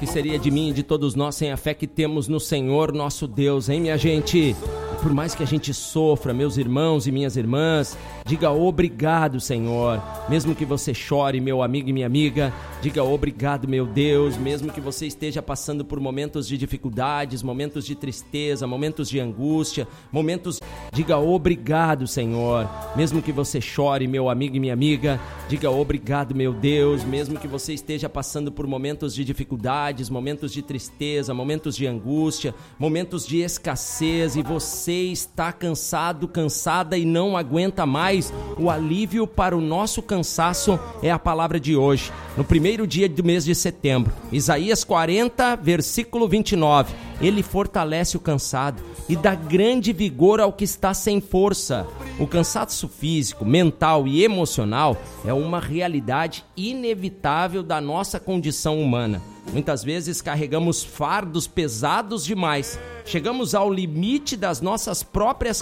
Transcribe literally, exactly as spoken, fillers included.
que seria de mim e de todos nós sem a fé que temos no Senhor nosso Deus, hein, minha gente? Por mais que a gente sofra, meus irmãos e minhas irmãs, diga obrigado, Senhor. Mesmo que você chore, meu amigo e minha amiga, diga obrigado, meu Deus. Mesmo que você esteja passando por momentos de dificuldades, momentos de tristeza, momentos de angústia, momentos... Diga obrigado, Senhor. Mesmo que você chore, meu amigo e minha amiga, diga obrigado, meu Deus. Mesmo que você esteja passando por momentos de dificuldades, momentos de tristeza, momentos de angústia, momentos de escassez e você está cansado, cansada e não aguenta mais, o alívio para o nosso cansaço é a palavra de hoje, no primeiro dia do mês de setembro. Isaías quarenta, versículo vinte e nove. Ele fortalece o cansado e dá grande vigor ao que está sem força. O cansaço físico, mental e emocional é uma realidade inevitável da nossa condição humana. Muitas vezes carregamos fardos pesados demais. Chegamos ao limite das nossas próprias